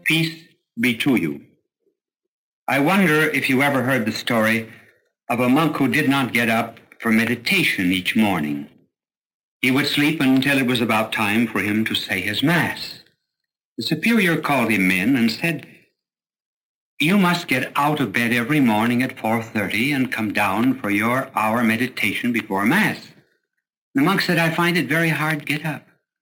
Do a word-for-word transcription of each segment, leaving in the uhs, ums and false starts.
Peace be to you. I wonder if you ever heard the story of a monk who did not get up for meditation each morning. He would sleep until it was about time for him to say his Mass. The superior called him in and said, "You must get out of bed every morning at four thirty and come down for your hour meditation before Mass." The monk said, "I find it very hard to get up."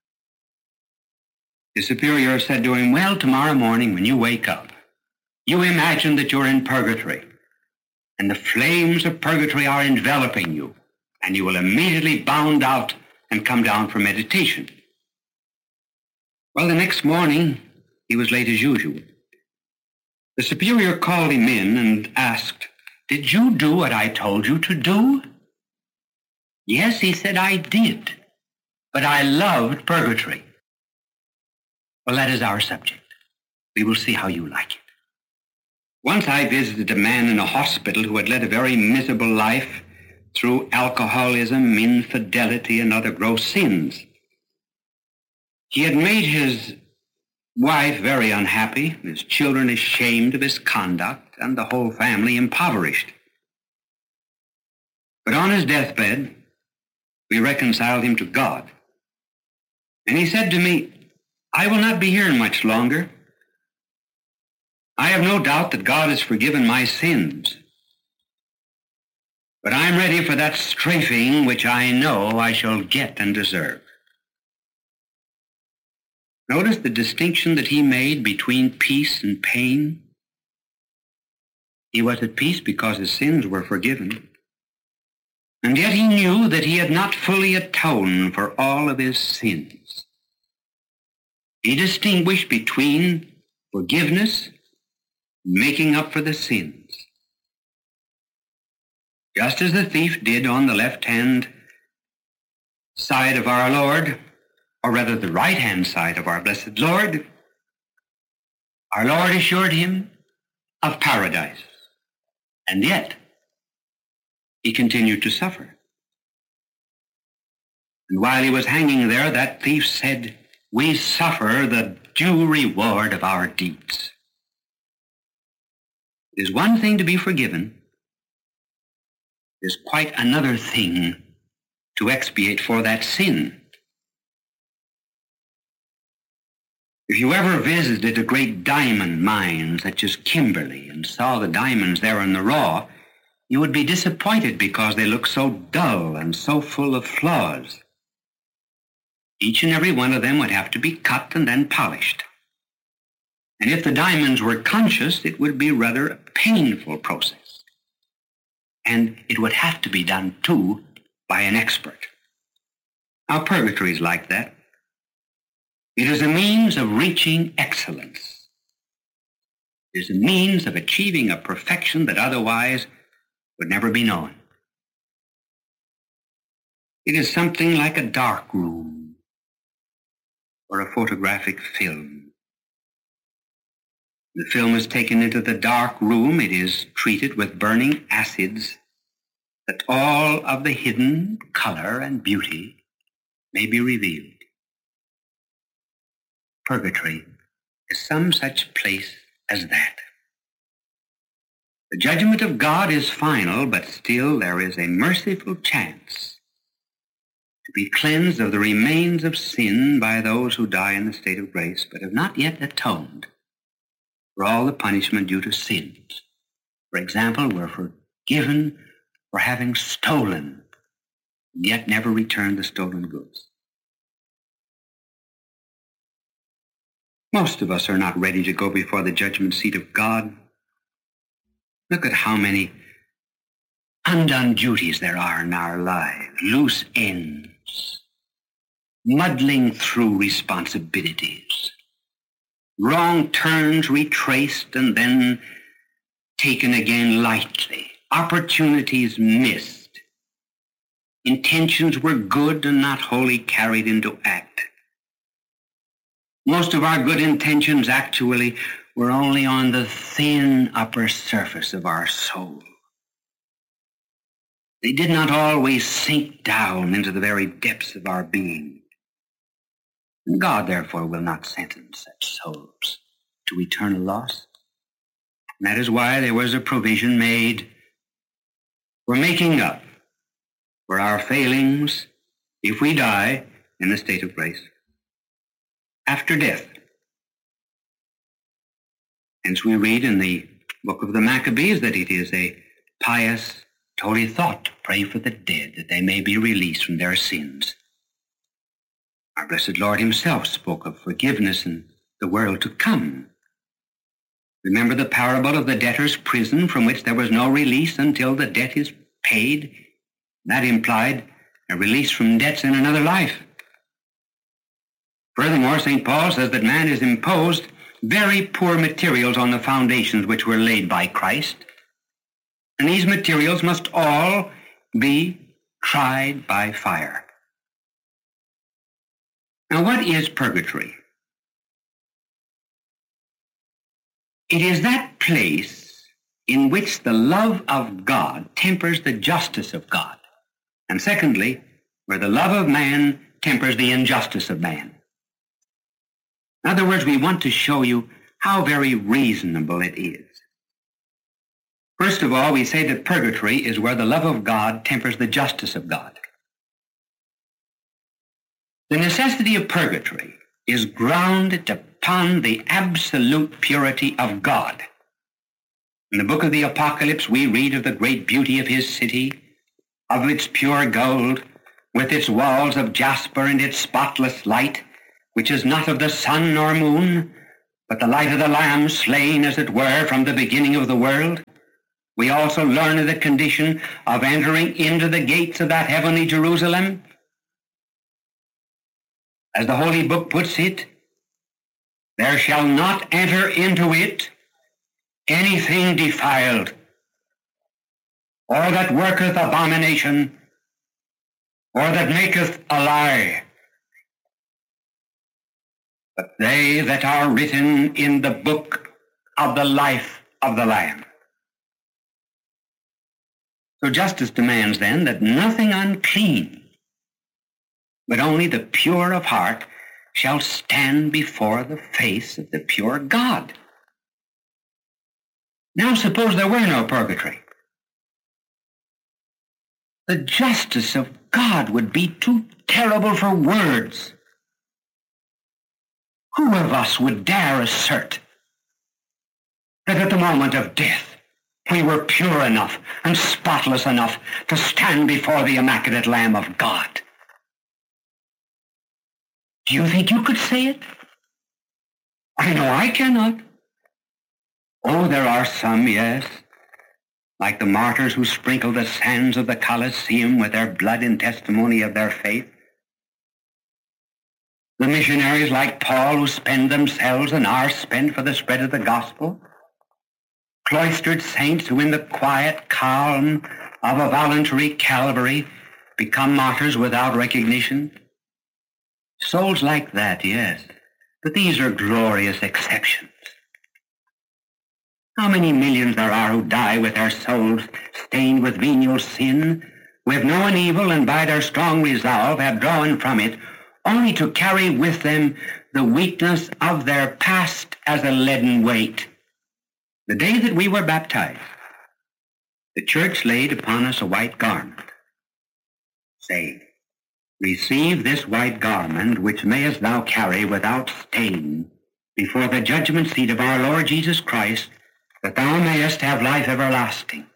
The superior said to him, "Well, tomorrow morning when you wake up, you imagine that you're in purgatory, and the flames of purgatory are enveloping you, and you will immediately bound out and come down for meditation." Well, the next morning, he was late as usual. The superior called him in and asked, "Did you do what I told you to do?" "Yes," he said, "I did, but I loved purgatory." Well, that is our subject. We will see how you like it. Once I visited a man in a hospital who had led a very miserable life through alcoholism, infidelity, and other gross sins. He had made his wife very unhappy, his children ashamed of his conduct, and the whole family impoverished. But on his deathbed, we reconciled him to God. And he said to me, "I will not be here much longer. I have no doubt that God has forgiven my sins. But I am ready for that strafing which I know I shall get and deserve." Notice the distinction that he made between peace and pain. He was at peace because his sins were forgiven. And yet he knew that he had not fully atoned for all of his sins. He distinguished between forgiveness and making up for the sins. Just as the thief did on the left-hand side of our Lord, or rather the right-hand side of our blessed Lord, our Lord assured him of paradise. And yet, he continued to suffer. And while he was hanging there, that thief said, "We suffer the due reward of our deeds." It is one thing to be forgiven. It is quite another thing to expiate for that sin. If you ever visited a great diamond mine such as Kimberley and saw the diamonds there in the raw, you would be disappointed because they look so dull and so full of flaws. Each and every one of them would have to be cut and then polished. And if the diamonds were conscious, it would be rather a painful process. And it would have to be done, too, by an expert. Now, purgatory is like that. It is a means of reaching excellence. It is a means of achieving a perfection that otherwise would never be known. It is something like a dark room or a photographic film. The film is taken into the dark room. It is treated with burning acids that all of the hidden color and beauty may be revealed. Purgatory is some such place as that. The judgment of God is final, but still there is a merciful chance to be cleansed of the remains of sin by those who die in the state of grace, but have not yet atoned for all the punishment due to sins. For example, were forgiven for having stolen, and yet never returned the stolen goods. Most of us are not ready to go before the judgment seat of God. Look at how many undone duties there are in our lives, loose ends, muddling through responsibilities, wrong turns retraced and then taken again lightly, opportunities missed, intentions were good and not wholly carried into act. Most of our good intentions actually were only on the thin upper surface of our soul. They did not always sink down into the very depths of our being. And God, therefore, will not sentence such souls to eternal loss. And that is why there was a provision made for making up for our failings if we die in the state of grace after death. Hence we read in the book of the Maccabees that it is a pious, holy thought to pray for the dead, that they may be released from their sins. Our blessed Lord himself spoke of forgiveness in the world to come. Remember the parable of the debtor's prison, from which there was no release until the debt is paid? That implied a release from debts in another life. Furthermore, Saint Paul says that man has imposed very poor materials on the foundations which were laid by Christ, and these materials must all be tried by fire. Now, what is purgatory? It is that place in which the love of God tempers the justice of God, and secondly, where the love of man tempers the injustice of man. In other words, we want to show you how very reasonable it is. First of all, we say that purgatory is where the love of God tempers the justice of God. The necessity of purgatory is grounded upon the absolute purity of God. In the book of the Apocalypse, we read of the great beauty of his city, of its pure gold, with its walls of jasper and its spotless light, which is not of the sun nor moon, but the light of the Lamb slain, as it were, from the beginning of the world. We also learn of the condition of entering into the gates of that heavenly Jerusalem. As the Holy Book puts it, there shall not enter into it anything defiled, or that worketh abomination, or that maketh a lie, but they that are written in the book of the life of the Lamb. So justice demands then that nothing unclean, but only the pure of heart, shall stand before the face of the pure God. Now suppose there were no purgatory. The justice of God would be too terrible for words. Who of us would dare assert that at the moment of death we were pure enough and spotless enough to stand before the immaculate Lamb of God? Do you think you could say it? I know I cannot. Oh, there are some, yes, like the martyrs who sprinkle the sands of the Colosseum with their blood in testimony of their faith. The missionaries like Paul who spend themselves and are spent for the spread of the gospel. Cloistered saints who in the quiet calm of a voluntary Calvary become martyrs without recognition. Souls like that, yes, but these are glorious exceptions. How many millions there are who die with their souls stained with venial sin, who have known evil and by their strong resolve have drawn from it, only to carry with them the weakness of their past as a leaden weight. The day that we were baptized, the church laid upon us a white garment, saying, "Receive this white garment, which mayest thou carry without stain before the judgment seat of our Lord Jesus Christ, that thou mayest have life everlasting."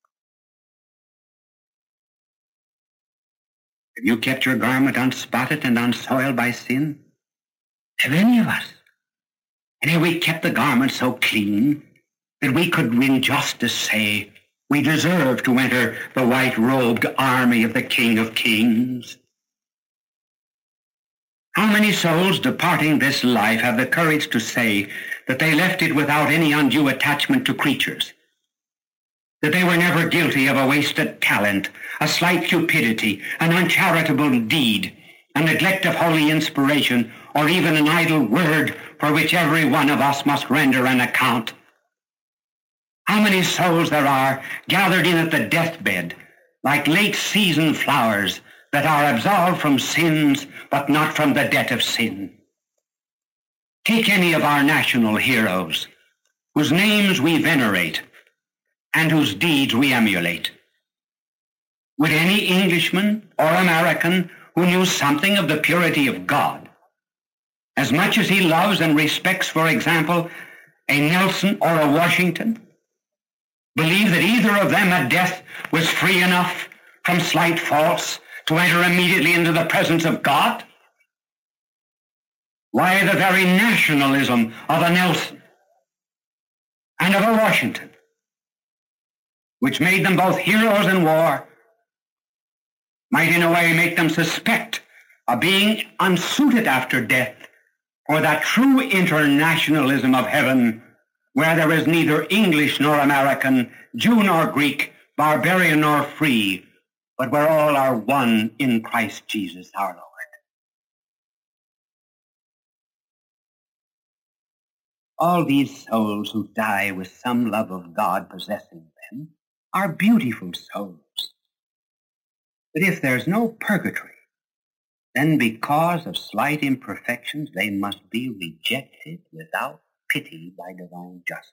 Have you kept your garment unspotted and unsoiled by sin? Have any of us? And have we kept the garment so clean that we could in justice say, we deserve to enter the white-robed army of the King of Kings? How many souls departing this life have the courage to say that they left it without any undue attachment to creatures, that they were never guilty of a wasted talent, a slight cupidity, an uncharitable deed, a neglect of holy inspiration, or even an idle word for which every one of us must render an account? How many souls there are gathered in at the deathbed, like late-season flowers, that are absolved from sins, but not from the debt of sin? Take any of our national heroes, whose names we venerate and whose deeds we emulate. Would any Englishman or American who knew something of the purity of God, as much as he loves and respects, for example, a Nelson or a Washington, believe that either of them at death was free enough from slight faults to enter immediately into the presence of God? Why, the very nationalism of a Nelson and of a Washington, which made them both heroes in war, might in a way make them suspect of being unsuited after death for that true internationalism of heaven, where there is neither English nor American, Jew nor Greek, barbarian nor free, but where all are one in Christ Jesus our Lord. All these souls who die with some love of God possessing them are beautiful souls. But if there's no purgatory, then because of slight imperfections, they must be rejected without pity by divine justice.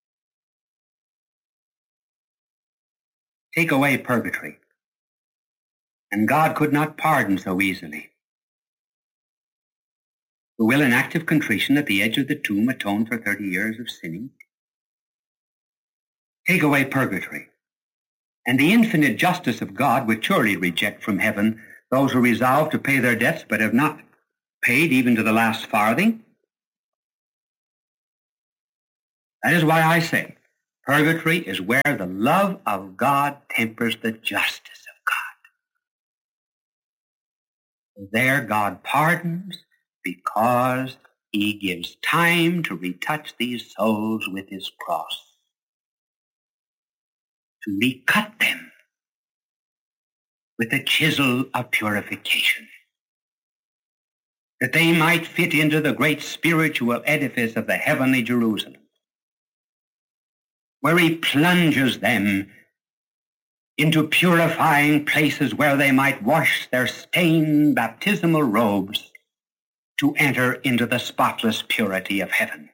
Take away purgatory, and God could not pardon so easily. Who will in active contrition at the edge of the tomb atone for thirty years of sinning? Take away purgatory, and the infinite justice of God would surely reject from heaven those who resolve to pay their debts but have not paid even to the last farthing. That is why I say purgatory is where the love of God tempers the justice of God. There God pardons because he gives time to retouch these souls with his cross, to recut them with the chisel of purification, that they might fit into the great spiritual edifice of the heavenly Jerusalem, where he plunges them into purifying places where they might wash their stained baptismal robes to enter into the spotless purity of heaven.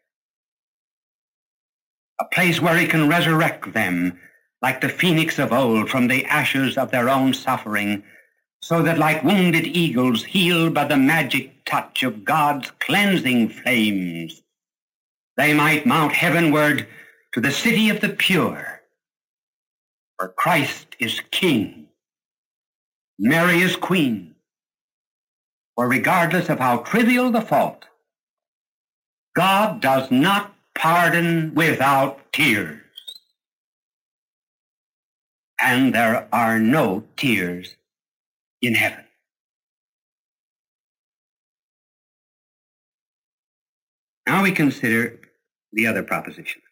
A place where he can resurrect them like the phoenix of old from the ashes of their own suffering, so that like wounded eagles healed by the magic touch of God's cleansing flames, they might mount heavenward to the city of the pure, where Christ is King, Mary is Queen, where regardless of how trivial the fault, God does not pardon without tears. And there are no tears in heaven. Now we consider the other proposition.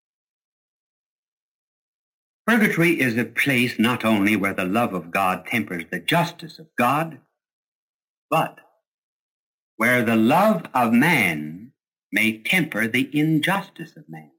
Purgatory is a place not only where the love of God tempers the justice of God, but where the love of man may temper the injustice of man.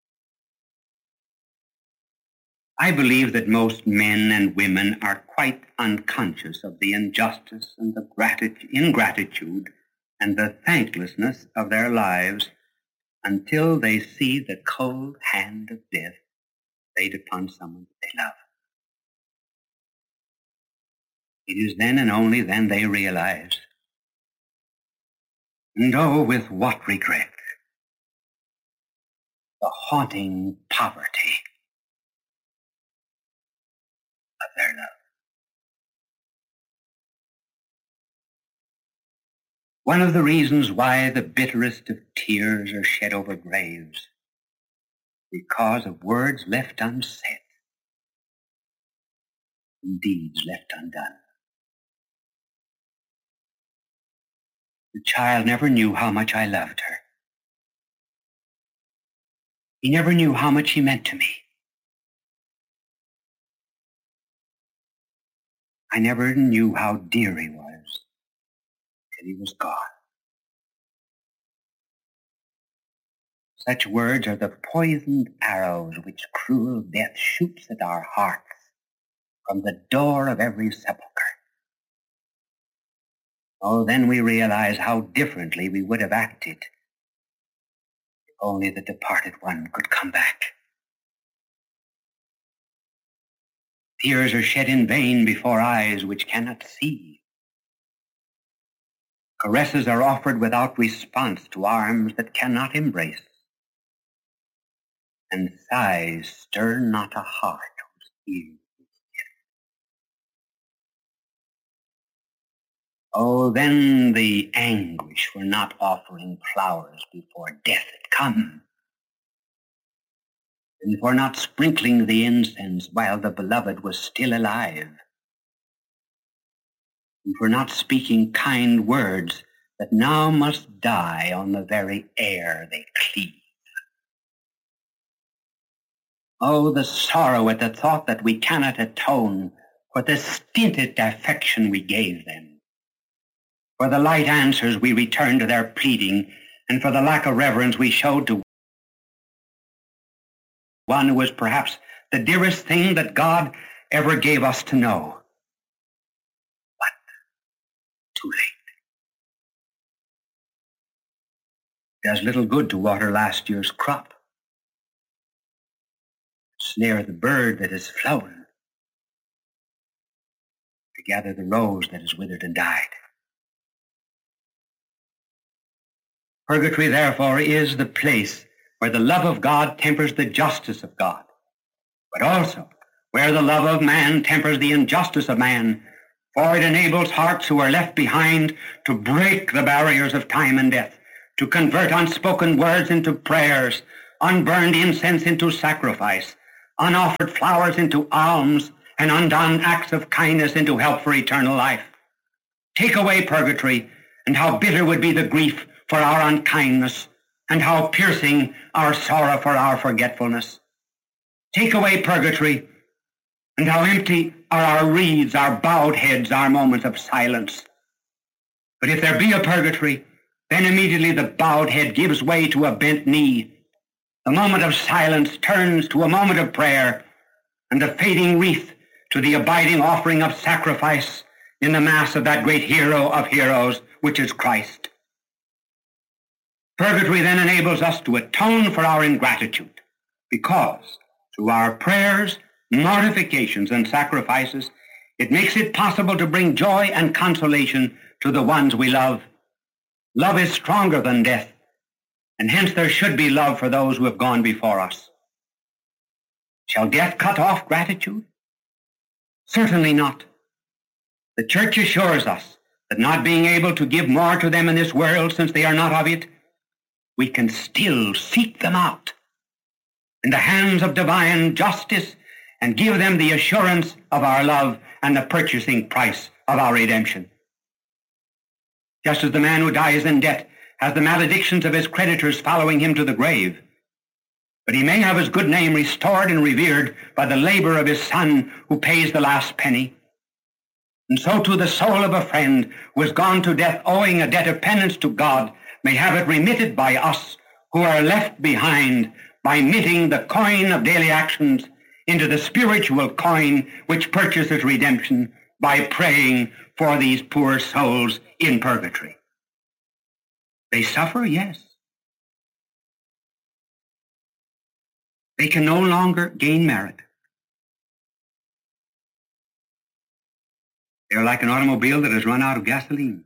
I believe that most men and women are quite unconscious of the injustice and the gratitude, ingratitude and the thanklessness of their lives until they see the cold hand of death laid upon someone they love. It is then and only then they realize, and oh, with what regret, the haunting poverty of their love. One of the reasons why the bitterest of tears are shed over graves, because of words left unsaid and deeds left undone. The child never knew how much I loved her. He never knew how much he meant to me. I never knew how dear he was till he was gone. Such words are the poisoned arrows which cruel death shoots at our hearts from the door of every sepulchre. Oh, then we realize how differently we would have acted only the departed one could come back. Tears are shed in vain before eyes which cannot see. Caresses are offered without response to arms that cannot embrace. And sighs stir not a heart whose ear is deaf. Oh, then the anguish for not offering flowers before death had come, and for not sprinkling the incense while the beloved was still alive, and for not speaking kind words that now must die on the very air they cleave. Oh, the sorrow at the thought that we cannot atone for the stinted affection we gave them, for the light answers we returned to their pleading, and for the lack of reverence we showed to one who was perhaps the dearest thing that God ever gave us to know. But too late. It does little good to water last year's crop, snare the bird that has flown, to gather the rose that has withered and died. Purgatory, therefore, is the place where the love of God tempers the justice of God, but also where the love of man tempers the injustice of man, for it enables hearts who are left behind to break the barriers of time and death, to convert unspoken words into prayers, unburned incense into sacrifice, unoffered flowers into alms, and undone acts of kindness into help for eternal life. Take away purgatory, and how bitter would be the grief for our unkindness, and how piercing our sorrow for our forgetfulness. Take away purgatory, and how empty are our wreaths, our bowed heads, our moments of silence. But if there be a purgatory, then immediately the bowed head gives way to a bent knee. The moment of silence turns to a moment of prayer, and the fading wreath to the abiding offering of sacrifice in the mass of that great hero of heroes, which is Christ. Purgatory then enables us to atone for our ingratitude, because through our prayers, mortifications, and sacrifices, it makes it possible to bring joy and consolation to the ones we love. Love is stronger than death, and hence there should be love for those who have gone before us. Shall death cut off gratitude? Certainly not. The Church assures us that not being able to give more to them in this world since they are not of it, we can still seek them out in the hands of divine justice and give them the assurance of our love and the purchasing price of our redemption. Just as the man who dies in debt has the maledictions of his creditors following him to the grave, but he may have his good name restored and revered by the labor of his son who pays the last penny. And so too the soul of a friend who has gone to death owing a debt of penance to God may have it remitted by us who are left behind by mitting the coin of daily actions into the spiritual coin which purchases redemption by praying for these poor souls in purgatory. They suffer, yes. They can no longer gain merit. They're like an automobile that has run out of gasoline.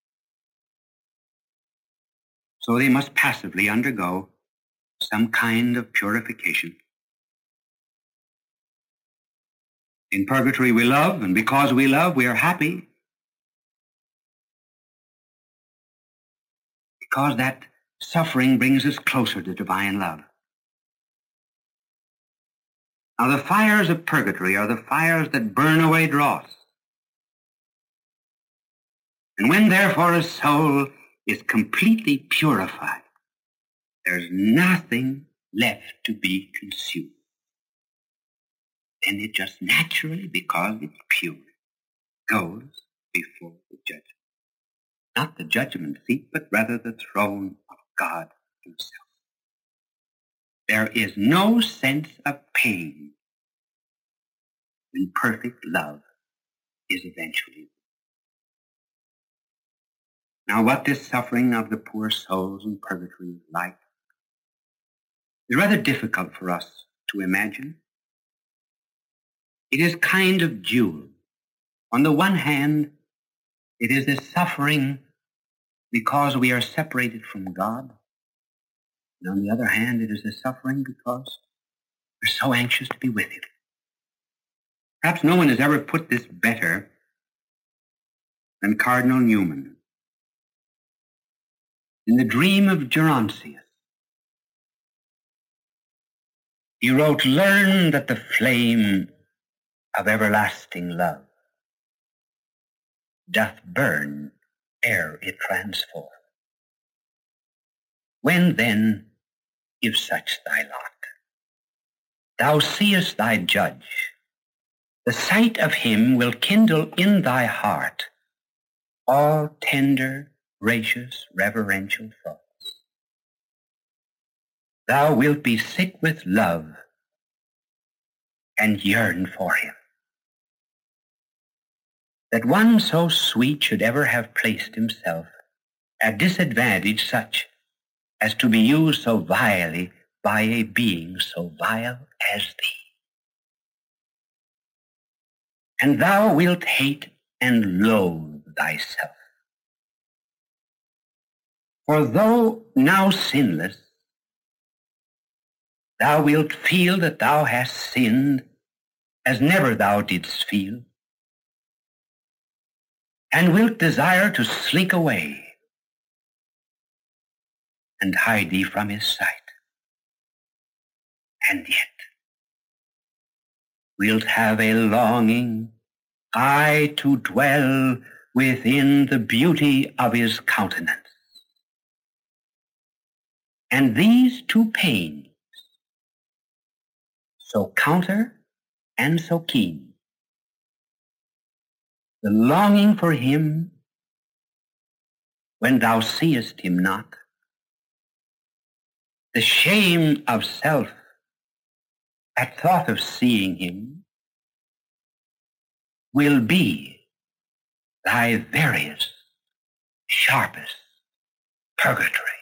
So they must passively undergo some kind of purification. In purgatory we love, and because we love, we are happy. Because that suffering brings us closer to divine love. Now the fires of purgatory are the fires that burn away dross. And when therefore a soul is completely purified, there's nothing left to be consumed. Then it just naturally, because it's pure, goes before the judgment. Not the judgment seat, but rather the throne of God himself. There is no sense of pain when perfect love is eventually. Now what this suffering of the poor souls in purgatory is like is rather difficult for us to imagine. It is kind of dual. On the one hand, it is a suffering because we are separated from God. And on the other hand, it is a suffering because we're so anxious to be with him. Perhaps no one has ever put this better than Cardinal Newman. In the Dream of Gerontius, he wrote, "Learn that the flame of everlasting love doth burn ere it transform. When then, if such thy lot, thou seest thy judge, the sight of him will kindle in thy heart all tender, gracious, reverential thoughts. Thou wilt be sick with love and yearn for him. That one so sweet should ever have placed himself at disadvantage such as to be used so vilely by a being so vile as thee. And thou wilt hate and loathe thyself. For though now sinless, thou wilt feel that thou hast sinned as never thou didst feel, and wilt desire to slink away and hide thee from his sight. And yet wilt have a longing, aye, to dwell within the beauty of his countenance. And these two pains, so counter and so keen, the longing for him when thou seest him not, the shame of self at thought of seeing him, will be thy veriest, sharpest purgatory.